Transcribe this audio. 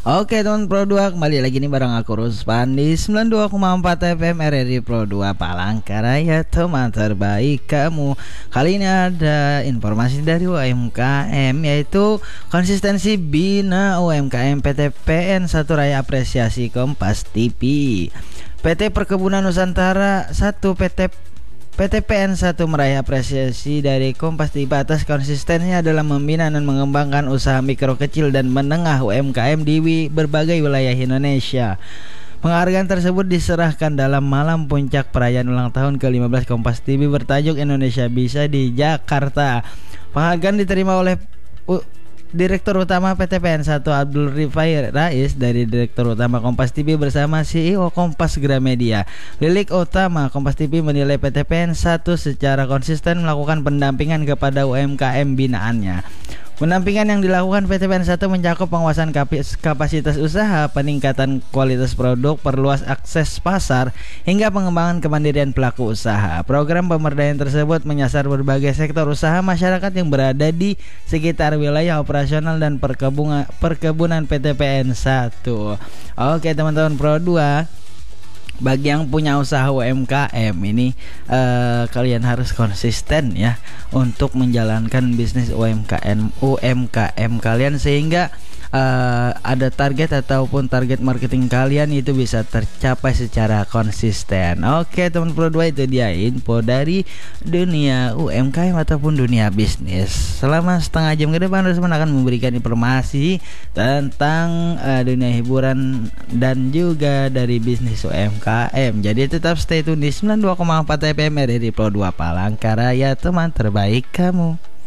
Oke teman Pro 2, kembali lagi nih bareng aku Ruspan di 92,4 FM RRI Pro 2 Palangkaraya, teman terbaik kamu. Kali ini ada informasi dari UMKM, yaitu konsistensi bina UMKM PT PN 1 Raya Apresiasi Kompas TV. PT Perkebunan Nusantara 1 PT PN 1 meraih apresiasi dari Kompas TV atas konsistensinya dalam membina dan mengembangkan usaha mikro, kecil, dan menengah UMKM di berbagai wilayah Indonesia. Penghargaan tersebut diserahkan dalam malam puncak perayaan ulang tahun ke-15 Kompas TV bertajuk Indonesia Bisa di Jakarta. Penghargaan diterima oleh Direktur Utama PT PN 1 Abdul Rifai Rais dari Direktur Utama Kompas TV bersama CEO Kompas Gramedia Lilik Utama. Kompas TV menilai PT PN 1 secara konsisten melakukan pendampingan kepada UMKM binaannya. Pendampingan yang dilakukan PT PN 1 mencakup penguasaan kapasitas usaha, peningkatan kualitas produk, perluas akses pasar, hingga pengembangan kemandirian pelaku usaha. Program pemberdayaan tersebut menyasar berbagai sektor usaha masyarakat yang berada di sekitar wilayah operasional dan perkebunan PT PN 1. Oke teman-teman Pro 2, bagi yang punya usaha UMKM ini kalian harus konsisten ya untuk menjalankan bisnis UMKM kalian, sehingga ada target ataupun target marketing kalian itu bisa tercapai secara konsisten. Oke teman Pro 2, itu dia info dari dunia UMKM ataupun dunia bisnis. Selama setengah jam ke depan Rusman akan memberikan informasi tentang dunia hiburan dan juga dari bisnis UMKM. Jadi tetap stay tune di 92,4 FM RRI Pro 2 Palangkaraya, teman terbaik kamu.